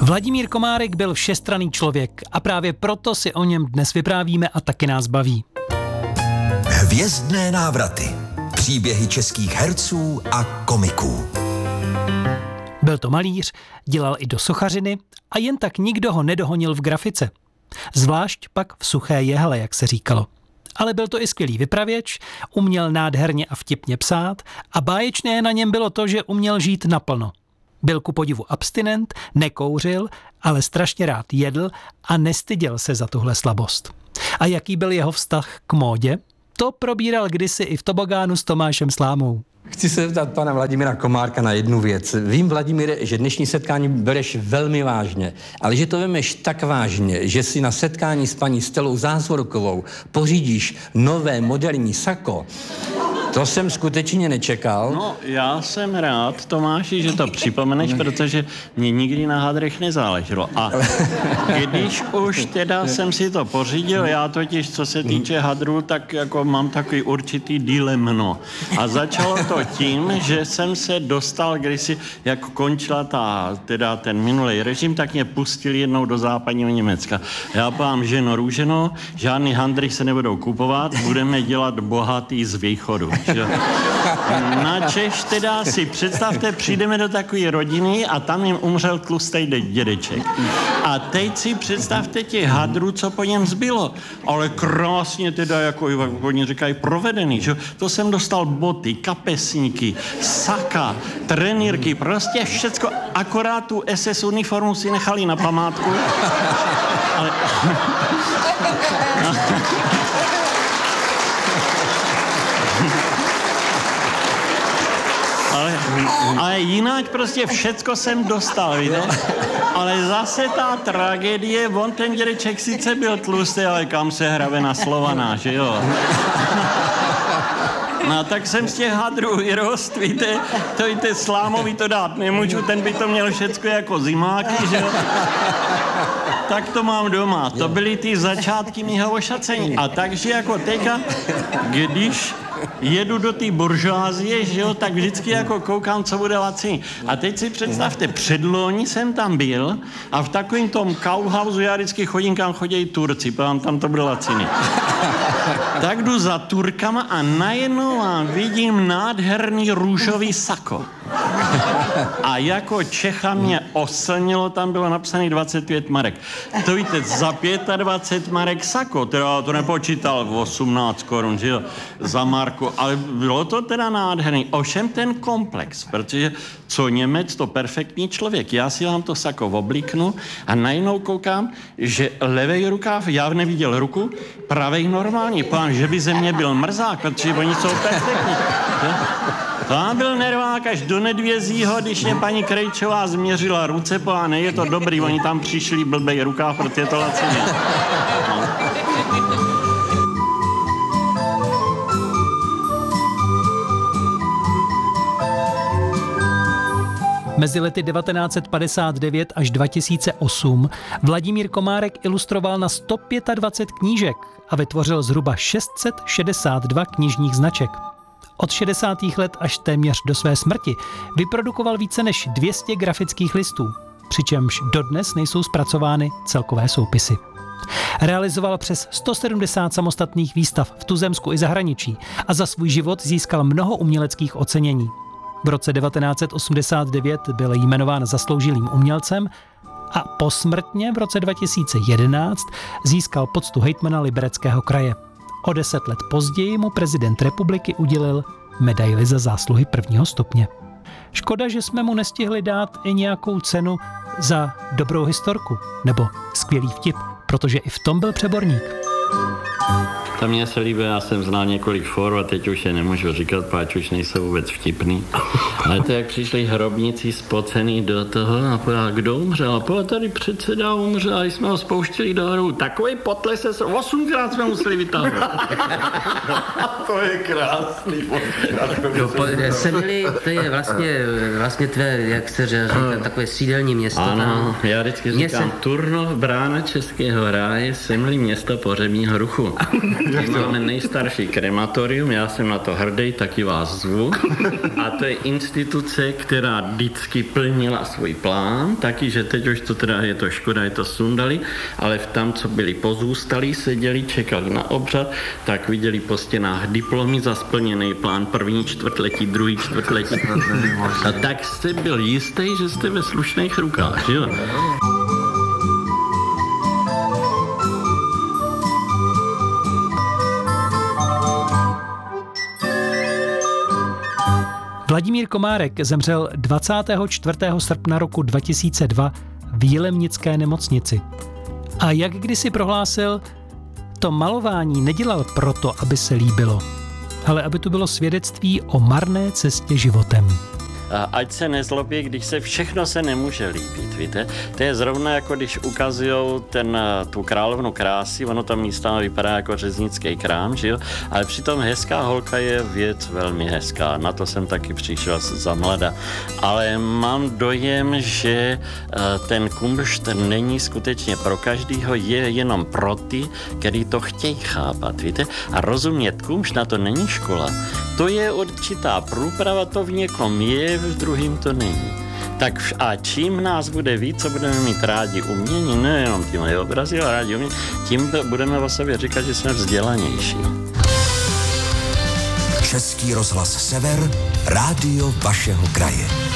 Vladimír Komárek byl všestranný člověk a právě proto si o něm dnes vyprávíme a taky nás baví. Hvězdné návraty. Příběhy českých herců a komiků. Byl to malíř, dělal i do sochařiny a jen tak nikdo ho nedohonil v grafice. Zvlášť pak v suché jehle, jak se říkalo. Ale byl to i skvělý vypravěč, uměl nádherně a vtipně psát a báječné na něm bylo to, že uměl žít naplno. Byl ku podivu abstinent, nekouřil, ale strašně rád jedl a nestyděl se za tuhle slabost. A jaký byl jeho vztah k módě? To probíral kdysi i v tobogánu s Tomášem Slámou. Chci se zeptat pana Vladimíra Komárka na jednu věc. Vím, Vladimíre, že dnešní setkání bereš velmi vážně, ale že to vemeš tak vážně, že si na setkání s paní Stelou Zázvorkovou pořídíš nové moderní sako. To jsem skutečně nečekal. No, já jsem rád, Tomáši, že to připomeneš, protože mě nikdy na hadrech nezáleželo. A když už teda jsem si to pořídil, já totiž, co se týče hadrů, tak jako mám takový určitý dilemno. A začalo to tím, že jsem se dostal, když si, jak končila ten minulý režim, tak mě pustili jednou do západního Německa. Já povám, ženo růženo, žádný handry se nebudou kupovat, budeme dělat bohatý z východu. Načež teda si představte, přijdeme do takové rodiny a tam jim umřel tlustý dědeček. A teď si představte těch hadrů, co po něm zbylo. Ale krásně teda, jako oni říkají, provedený, že? To jsem dostal boty, kapesníky, saka, trenýrky, prostě všecko, akorát tu SS uniformu si nechali na památku. Ale... Ale jinak prostě všecko jsem dostal, víte? Ale zase ta tragédie, on ten dědeček sice byl tlustý, ale kam se hrabe na Slovaná, že jo? No tak jsem z těch hadrů vyrost, víte? To víte, Slámovi to dát nemůžu, ten by to měl všecko jako zimáky, že jo? Tak to mám doma. To byly ty začátky mýho ošacení. A takže jako teďka, když jedu do té buržoázie, že jo, tak vždycky jako koukám, co bude laciný. A teď si představte, předloni jsem tam byl a v takovém tom Kaufhausu já vždycky chodím, kam chodí Turci, tam to bude laciný. Tak jdu za Turkama a najednou vidím nádherný růžový sako. A jako Čecha mě oslnilo, tam bylo napsané 25 marek. To víte, za 25 marek sako, teda to nepočítal 18 korun, že jo, za marku, ale bylo to teda nádherný. Ovšem ten komplex, protože co Němec, to perfektní člověk. Já si vám to sako oblíknu a najednou koukám, že levej rukáv, já neviděl ruku, pravej normální, pán, že by ze mě byl mrzák, protože oni jsou perfektní. To byl nervák až do Nedvězího, když mě paní Krejčová změřila ruce, páne, je to dobrý, oni tam přišli blbej rukáv, protože je to lacině. No. Mezi lety 1959 až 2008 Vladimír Komárek ilustroval na 125 knížek a vytvořil zhruba 662 knižních značek. Od 60. let až téměř do své smrti vyprodukoval více než 200 grafických listů, přičemž dodnes nejsou zpracovány celkové soupisy. Realizoval přes 170 samostatných výstav v tuzemsku i zahraničí a za svůj život získal mnoho uměleckých ocenění. V roce 1989 byl jmenován zasloužilým umělcem a posmrtně v roce 2011 získal poctu hejtmana Libereckého kraje. O 10 let později mu prezident republiky udělil medaili za zásluhy 1. stupně. Škoda, že jsme mu nestihli dát i nějakou cenu za dobrou historku nebo skvělý vtip, protože i v tom byl přeborník. To mně se líbí, já jsem znal několik for a teď už je nemůžu říkat, páč už nejsou vůbec vtipný. Ale to jak přišli hrobníci spocený do toho a povedal, kdo umřel? A povedal, tady předseda umřel a jsme ho spouštili do hru. Takový potles se 8krát jsme museli vytáhnout. To je krásný. Semily, to je vlastně tvé, jak se říká, takové sídelní město. Ano, já vždycky říkám, Turnov, brána Českého ráje, Semily, město pohřebního ruchu. Máme nejstarší krematorium, já jsem na to hrdý, taky vás zvu. A to je instituce, která vždycky plnila svůj plán, taky, že teď už to teda je to škoda, je to sundali, ale tam, co byli pozůstalí, seděli, čekali na obřad, tak viděli po stěnách diplomy za splněný plán první čtvrtletí, druhý čtvrtletí. A tak jste byl jistý, že jste ve slušných rukách, že jo? Vladimír Komárek zemřel 24. srpna roku 2002 v Jilemnické nemocnici. A jak kdysi prohlásil, to malování nedělal proto, aby se líbilo, ale aby to bylo svědectví o marné cestě životem. Ať se nezlobí, když se všechno se nemůže líbit, víte? To je zrovna jako když ukazujou tu královnu krásy, ono tam místama vypadá jako řeznický krám, že jo? Ale přitom hezká holka je věc velmi hezká, na to jsem taky přišel za mlada. Ale mám dojem, že ten kumšt není skutečně pro každýho, je jenom pro ty, který to chtějí chápat, víte? A rozumět kumšt, na to není škola. To je určitá průprava, to v někom je, v druhým to není. Tak a čím nás bude víc, co budeme mít rádi umění, nejenom tím obrazy, ale rádi umění, tím budeme o sobě říkat, že jsme vzdělanější. Český rozhlas Sever, rádio vašeho kraje.